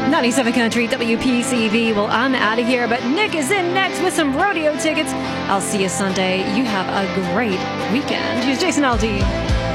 97 Country WPCV. Well, I'm out of here, but Nick is in next with some rodeo tickets. I'll see you Sunday. You have a great weekend. Here's Jason Aldean.